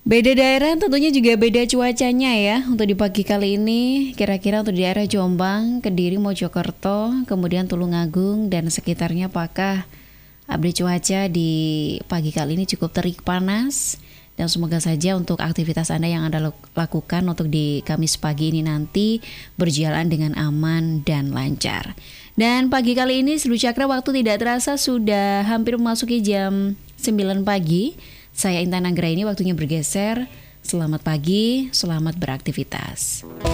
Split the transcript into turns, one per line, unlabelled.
Beda daerah tentunya juga beda cuacanya ya. Untuk di pagi kali ini kira-kira untuk di daerah Jombang, Kediri, Mojokerto, kemudian Tulungagung dan sekitarnya, apakah update cuaca di pagi kali ini cukup terik panas? Dan semoga saja untuk aktivitas Anda yang Anda lakukan untuk di Kamis pagi ini nanti berjalan dengan aman dan lancar. Dan pagi kali ini Seduh Cakra waktu tidak terasa sudah hampir memasuki jam 9 pagi. Saya Intan Anggraini, waktunya bergeser. Selamat pagi, selamat beraktivitas.